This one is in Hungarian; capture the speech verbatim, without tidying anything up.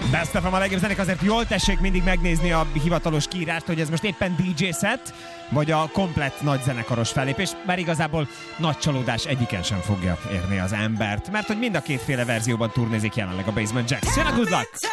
Best of a legjobb zenék, azért jól tessék mindig megnézni a hivatalos kiírást, hogy ez most éppen dé dzsé set, vagy a komplett nagy zenekaros fellépés, bár igazából nagy csalódás egyiken sem fogja érni az embert, mert hogy mind a kétféle verzióban turnézik jelenleg a Basement Jaxx. Jön a Good Luck!